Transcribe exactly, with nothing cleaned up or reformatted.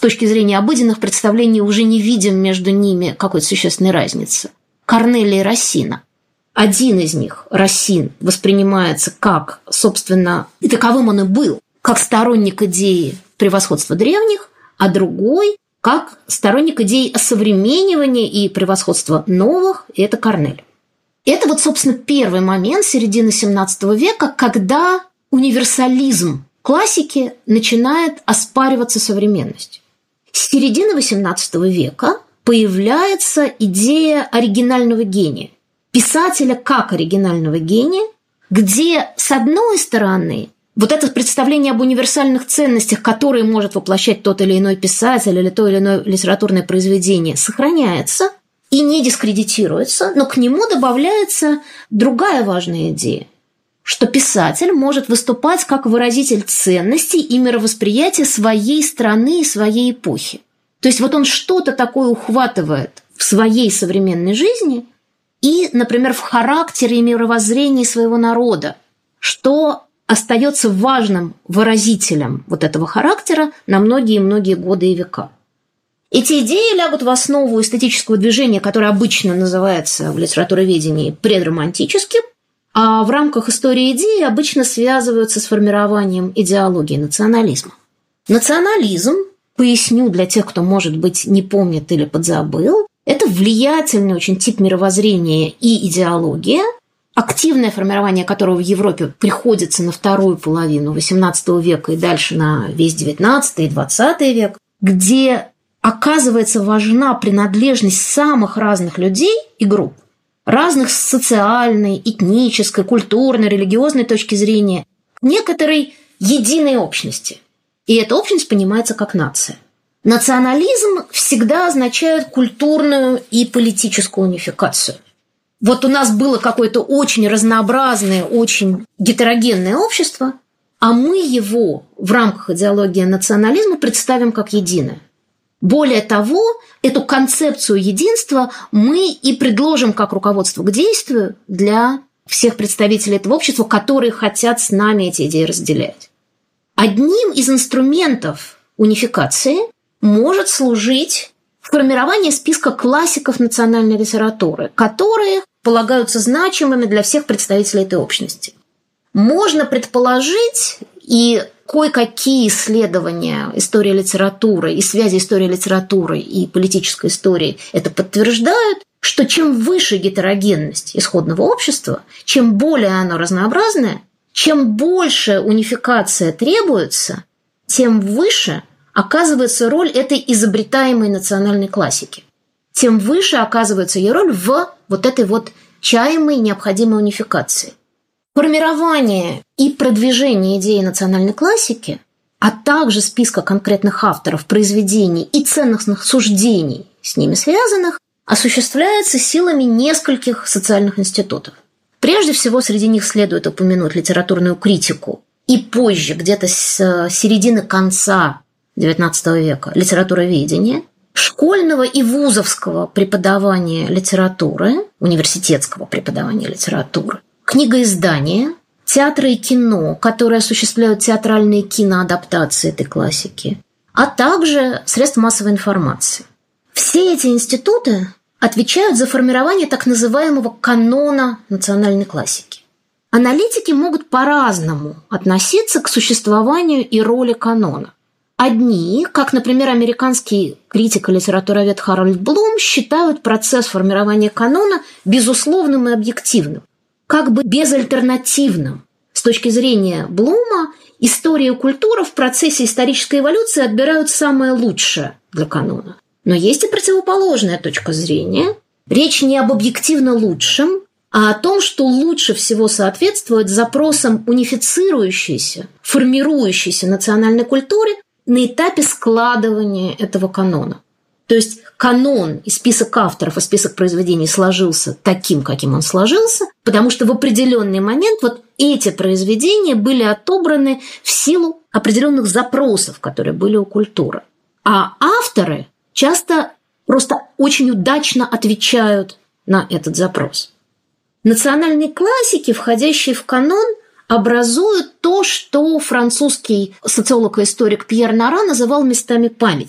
точки зрения обыденных представлений уже не видим между ними какой-то существенной разницы. Корнелия и Рассина. Один из них, Рассин, воспринимается как, собственно, и таковым он и был, как сторонник идеи превосходства древних, а другой – как сторонник идеи осовременивания и превосходства новых, и это Корнель. Это вот, собственно, первый момент середины семнадцатого века, когда универсализм классики начинает оспариваться современностью. С середины восемнадцатого века появляется идея оригинального гения, писателя как оригинального гения, где, с одной стороны, вот это представление об универсальных ценностях, которые может воплощать тот или иной писатель или то или иное литературное произведение, сохраняется и не дискредитируется, но к нему добавляется другая важная идея, что писатель может выступать как выразитель ценностей и мировосприятия своей страны и своей эпохи. То есть вот он что-то такое ухватывает в своей современной жизни и, например, в характере и мировоззрении своего народа, что остается важным выразителем вот этого характера на многие-многие годы и века. Эти идеи лягут в основу эстетического движения, которое обычно называется в литературоведении предромантическим, а в рамках истории идеи обычно связываются с формированием идеологии национализма. Национализм, поясню для тех, кто, может быть, не помнит или подзабыл, это влиятельный очень тип мировоззрения и идеология, активное формирование которого в Европе приходится на вторую половину восемнадцатого века и дальше на весь девятнадцатый и двадцатый век, где оказывается важна принадлежность самых разных людей и групп, разных с социальной, этнической, культурной, религиозной точки зрения, к некоторой единой общности. И эта общность понимается как нация. Национализм всегда означает культурную и политическую унификацию. Вот у нас было какое-то очень разнообразное, очень гетерогенное общество, а мы его в рамках идеологии национализма представим как единое. Более того, эту концепцию единства мы и предложим как руководство к действию для всех представителей этого общества, которые хотят с нами эти идеи разделять. Одним из инструментов унификации может служить формирование списка классиков национальной литературы, которые полагаются значимыми для всех представителей этой общности. Можно предположить, и кое-какие исследования истории литературы и связи истории литературы и политической истории это подтверждают, что чем выше гетерогенность исходного общества, чем более оно разнообразное, чем больше унификация требуется, тем выше оказывается роль этой изобретаемой национальной классики. Тем выше оказывается ее роль в вот этой вот чаемой необходимой унификации. Формирование и продвижение идеи национальной классики, а также списка конкретных авторов, произведений и ценностных суждений с ними связанных, осуществляется силами нескольких социальных институтов. Прежде всего, среди них следует упомянуть литературную критику и позже, где-то с середины конца девятнадцатого века, литературоведение, школьного и вузовского преподавания литературы, университетского преподавания литературы, книгоиздания, театры и кино, которые осуществляют театральные киноадаптации этой классики, а также средства массовой информации. Все эти институты отвечают за формирование так называемого канона национальной классики. Аналитики могут по-разному относиться к существованию и роли канона. Одни, как, например, американский критик и литературовед Харольд Блум, считают процесс формирования канона безусловным и объективным, как бы безальтернативным. С точки зрения Блума, история и культура в процессе исторической эволюции отбирают самое лучшее для канона. Но есть и противоположная точка зрения. Речь не об объективно лучшем, а о том, что лучше всего соответствует запросам унифицирующейся, формирующейся национальной культуры на этапе складывания этого канона. То есть канон и список авторов, и список произведений сложился таким, каким он сложился, потому что в определенный момент вот эти произведения были отобраны в силу определенных запросов, которые были у культуры. А авторы часто просто очень удачно отвечают на этот запрос. Национальные классики, входящие в канон, образуют то, что французский социолог и историк Пьер Нара называл местами памяти.